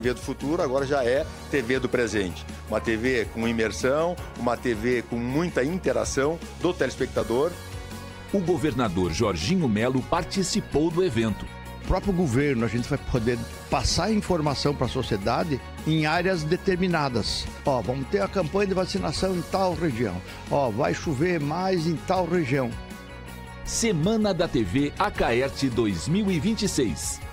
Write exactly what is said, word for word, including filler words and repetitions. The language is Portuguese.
T V do futuro agora já é T V do presente. Uma T V com imersão, uma T V com muita interação do telespectador. O governador Jorginho Melo participou do evento. O próprio governo, a gente vai poder passar informação para a sociedade em áreas determinadas. Ó, vamos ter a campanha de vacinação em tal região. Ó, vai chover mais em tal região. Semana da T V Acaerte dois mil e vinte e seis.